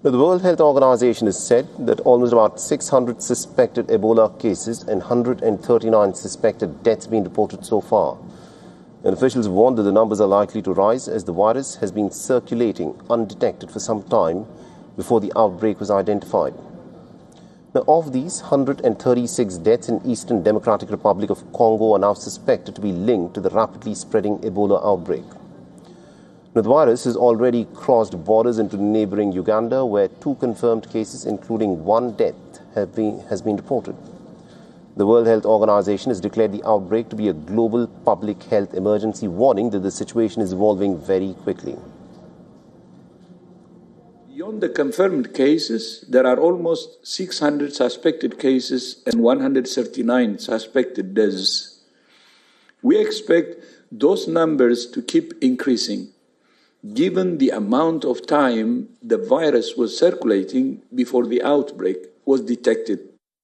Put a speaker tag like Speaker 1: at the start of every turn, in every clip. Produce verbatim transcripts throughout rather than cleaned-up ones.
Speaker 1: Now, the World Health Organization has said that almost about six hundred suspected Ebola cases and one hundred thirty-nine suspected deaths have been reported so far. And officials warned that the numbers are likely to rise as the virus has been circulating undetected for some time before the outbreak was identified. Now, of these, one hundred thirty-six deaths in Eastern Democratic Republic of Congo are now suspected to be linked to the rapidly spreading Ebola outbreak. Now, the virus has already crossed borders into neighboring Uganda, where two confirmed cases, including one death, have been, has been reported. The World Health Organization has declared the outbreak to be a global public health emergency, warning that the situation is evolving very quickly.
Speaker 2: Beyond the confirmed cases, there are almost six hundred suspected cases and one hundred thirty-nine suspected deaths. We expect those numbers to keep increasing, given the amount of time the virus was circulating before the outbreak was detected.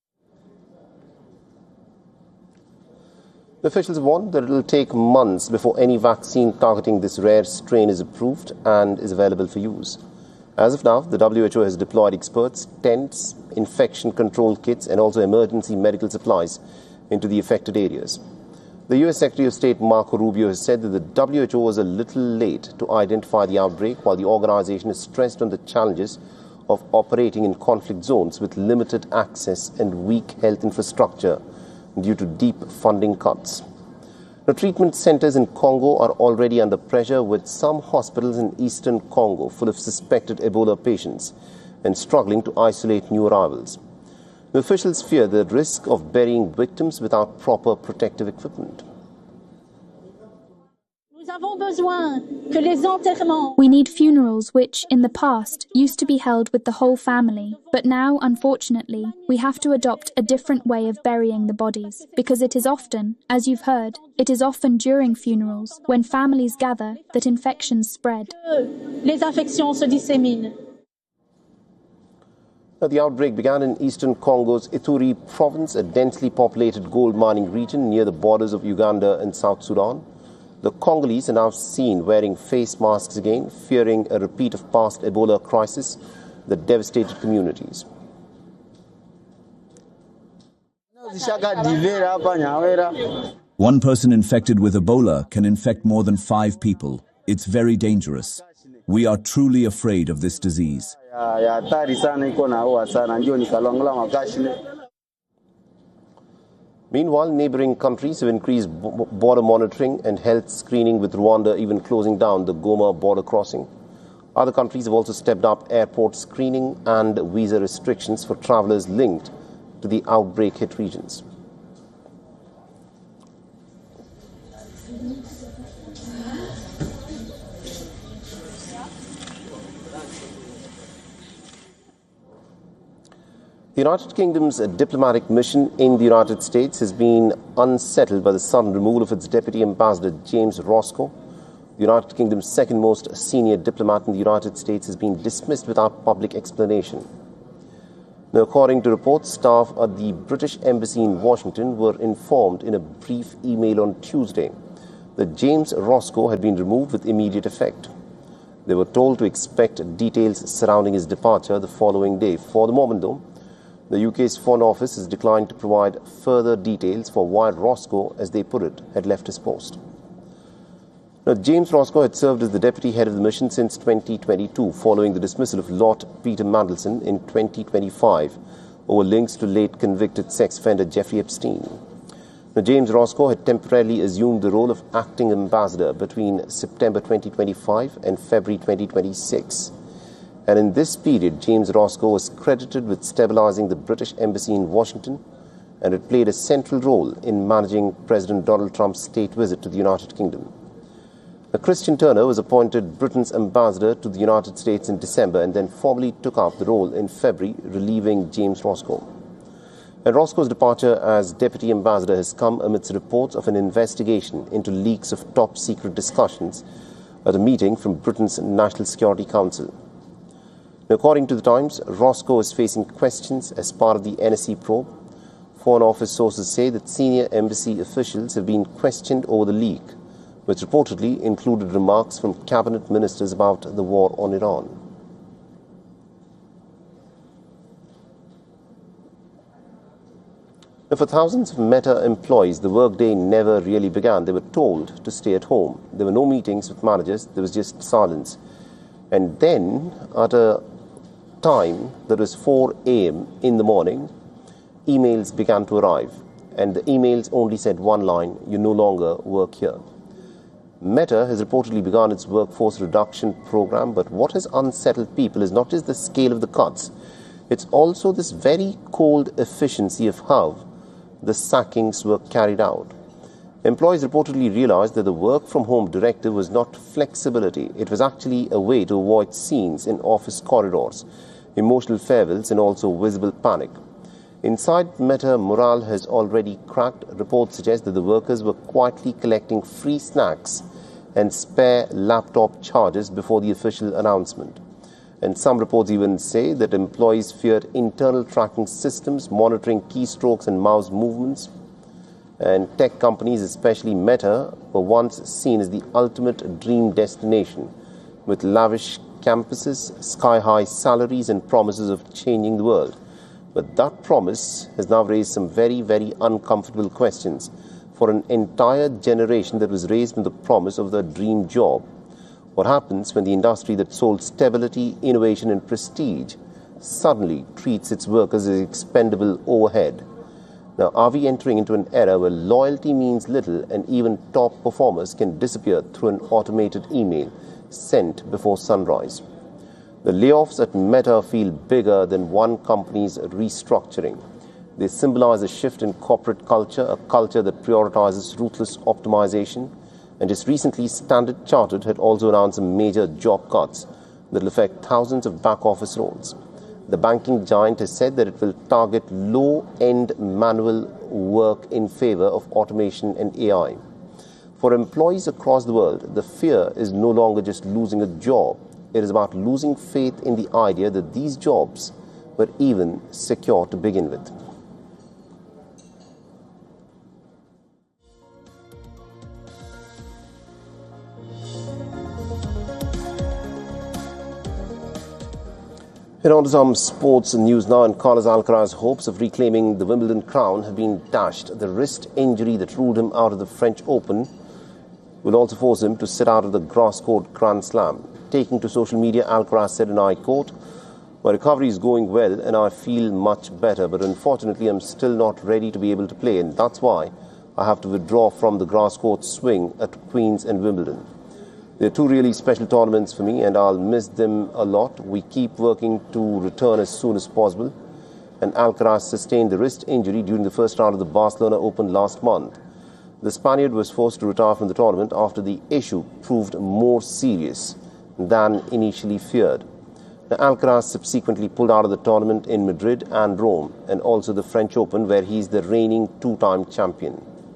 Speaker 1: The officials warned that it will take months before any vaccine targeting this rare strain is approved and is available for use. As of now, the W H O has deployed experts, tents, infection control kits and also emergency medical supplies into the affected areas. The U S Secretary of State Marco Rubio has said that the W H O was a little late to identify the outbreak, while the organization has stressed on the challenges of operating in conflict zones with limited access and weak health infrastructure due to deep funding cuts. Now, treatment centers in Congo are already under pressure, with some hospitals in eastern Congo full of suspected Ebola patients and struggling to isolate new arrivals. The officials fear the risk of burying victims without proper protective equipment.
Speaker 3: We need funerals which, in the past, used to be held with the whole family, but now, unfortunately, we have to adopt a different way of burying the bodies, because it is often, as you've heard, it is often during funerals, when families gather, that infections spread.
Speaker 1: Now, the outbreak began in eastern Congo's Ituri province, a densely populated gold mining region near the borders of Uganda and South Sudan. The Congolese are now seen wearing face masks again, fearing a repeat of past Ebola crisis that devastated communities.
Speaker 4: One person infected with Ebola can infect more than five people. It's very dangerous. We are truly afraid of this disease.
Speaker 1: Meanwhile, neighboring countries have increased border monitoring and health screening, with Rwanda even closing down the Goma border crossing. Other countries have also stepped up airport screening and visa restrictions for travelers linked to the outbreak-hit regions. The United Kingdom's diplomatic mission in the United States has been unsettled by the sudden removal of its Deputy Ambassador James Roscoe. The United Kingdom's second most senior diplomat in the United States has been dismissed without public explanation. Now, according to reports, staff at the British Embassy in Washington were informed in a brief email on Tuesday that James Roscoe had been removed with immediate effect. They were told to expect details surrounding his departure the following day. For the moment, though, the U K's Foreign Office has declined to provide further details for why Roscoe, as they put it, had left his post. Now, James Roscoe had served as the deputy head of the mission since twenty twenty-two, following the dismissal of Lord Peter Mandelson in twenty twenty-five over links to late convicted sex offender Jeffrey Epstein. Now, James Roscoe had temporarily assumed the role of acting ambassador between September twenty twenty-five and February twenty twenty-six. And in this period, James Roscoe was credited with stabilizing the British Embassy in Washington and had played a central role in managing President Donald Trump's state visit to the United Kingdom. Now, Christian Turner was appointed Britain's ambassador to the United States in December and then formally took up the role in February, relieving James Roscoe. And Roscoe's departure as deputy ambassador has come amidst reports of an investigation into leaks of top-secret discussions at a meeting from Britain's National Security Council. According to the Times, Roscoe is facing questions as part of the N S C probe. Foreign Office sources say that senior embassy officials have been questioned over the leak, which reportedly included remarks from cabinet ministers about the war on Iran. Now, for thousands of Meta employees, the workday never really began. They were told to stay at home. There were no meetings with managers. There was just silence. And then, at a time that was four a m in the morning, emails began to arrive. And the emails only said one line: you no longer work here. Meta has reportedly begun its workforce reduction program, but what has unsettled people is not just the scale of the cuts, it's also this very cold efficiency of how the sackings were carried out. Employees reportedly realized that the work-from-home directive was not flexibility, it was actually a way to avoid scenes in office corridors, emotional farewells, and also visible panic. Inside Meta, morale has already cracked. Reports suggest that the workers were quietly collecting free snacks and spare laptop charges before the official announcement. And some reports even say that employees feared internal tracking systems, monitoring keystrokes and mouse movements. And tech companies, especially Meta, were once seen as the ultimate dream destination, with lavish campuses, sky-high salaries, and promises of changing the world. But that promise has now raised some very, very uncomfortable questions for an entire generation that was raised on the promise of the dream job. What happens when the industry that sold stability, innovation, and prestige suddenly treats its workers as expendable overhead? Now, are we entering into an era where loyalty means little and even top performers can disappear through an automated email sent before sunrise? The layoffs at Meta feel bigger than one company's restructuring. They symbolize a shift in corporate culture, a culture that prioritizes ruthless optimization. And just recently, Standard Chartered had also announced some major job cuts that will affect thousands of back-office roles. The banking giant has said that it will target low-end manual work in favor of automation and A I. For employees across the world, the fear is no longer just losing a job. It is about losing faith in the idea that these jobs were even secure to begin with. Here on to some sports news now, and Carlos Alcaraz's hopes of reclaiming the Wimbledon crown have been dashed. The wrist injury that ruled him out of the French Open will also force him to sit out of the grass court Grand Slam. Taking to social media, Alcaraz said, and I quote, "My recovery is going well and I feel much better, but unfortunately I'm still not ready to be able to play, and that's why I have to withdraw from the grass court swing at Queen's and Wimbledon. They're two really special tournaments for me and I'll miss them a lot. We keep working to return as soon as possible." And Alcaraz sustained the wrist injury during the first round of the Barcelona Open last month. The Spaniard was forced to retire from the tournament after the issue proved more serious than initially feared. Now, Alcaraz subsequently pulled out of the tournament in Madrid and Rome, and also the French Open, where he's the reigning two-time champion.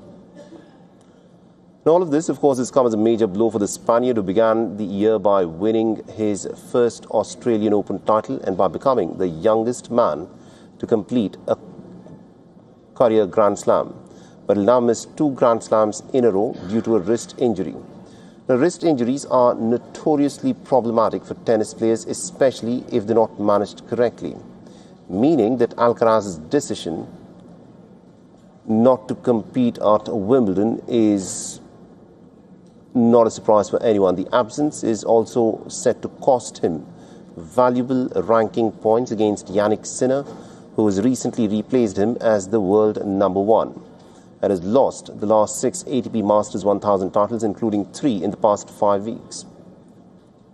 Speaker 1: Now, all of this, of course, has come as a major blow for the Spaniard, who began the year by winning his first Australian Open title and by becoming the youngest man to complete a career Grand Slam. But he'll now miss two Grand Slams in a row due to a wrist injury. Now, wrist injuries are notoriously problematic for tennis players, especially if they're not managed correctly, meaning that Alcaraz's decision not to compete at Wimbledon is not a surprise for anyone. The absence is also set to cost him valuable ranking points against Jannik Sinner, who has recently replaced him as the world number one, and has lost the last six A T P Masters one thousand titles, including three in the past five weeks.